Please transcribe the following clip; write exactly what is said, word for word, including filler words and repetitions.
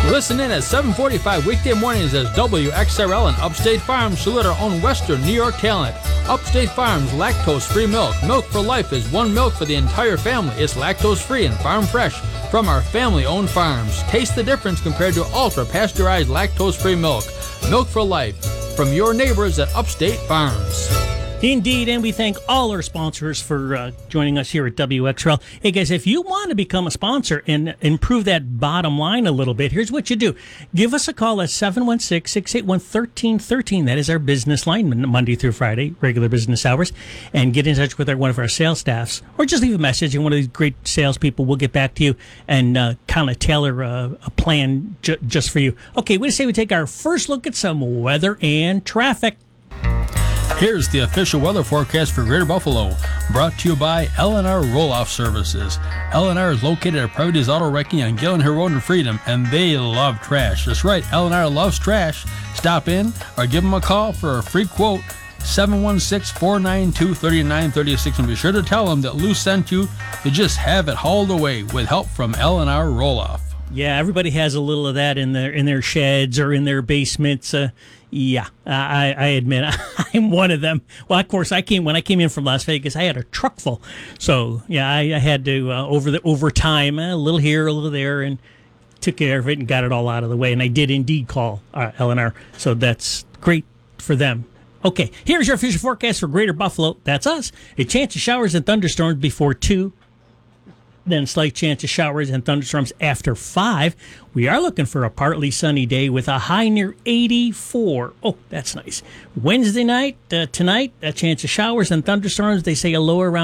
Listen in at seven forty-five weekday mornings as W X R L and Upstate Farms salute our own Western New York talent. Upstate Farms lactose-free milk. Milk for life is one milk for the entire family. It's lactose-free and farm fresh from our family-owned farms. Taste the difference compared to ultra-pasteurized lactose-free milk. Milk for life from your neighbors at Upstate Farms. Indeed, and we thank all our sponsors for uh, joining us here at W X R L. Hey, guys, if you want to become a sponsor and improve that bottom line a little bit, here's what you do. Give us a call at seven one six, six eight one, one three one three. That is our business line, Monday through Friday, regular business hours. And get in touch with our, one of our sales staffs, or just leave a message, and one of these great salespeople will get back to you and uh, kind of tailor a, a plan ju- just for you. Okay, we say we take our first look at some weather and traffic. Here's the official weather forecast for Greater Buffalo, brought to you by L and R Roll-Off Services. L and R is located at Priorities Auto Wrecking on Gillen Hill Road in Freedom, and they love trash. That's right, L and R loves trash. Stop in or give them a call for a free quote, seven one six, four nine two, three nine three six, and be sure to tell them that Lou sent you to just have it hauled away with help from L and R Roll-Off. Yeah, everybody has a little of that in their in their sheds or in their basements. Uh, yeah, I, I admit I'm one of them. Well, of course, I came when I came in from Las Vegas. I had a truck full, so yeah, I, I had to uh, over the over time a little here, a little there, and took care of it and got it all out of the way. And I did indeed call uh, L and R, so that's great for them. Okay, here's your official forecast for Greater Buffalo. That's us. A chance of showers and thunderstorms before two. Then slight chance of showers and thunderstorms after five. We are looking for a partly sunny day with a high near eighty-four. Oh, that's nice. Wednesday night, uh, tonight, a chance of showers and thunderstorms. They say a low around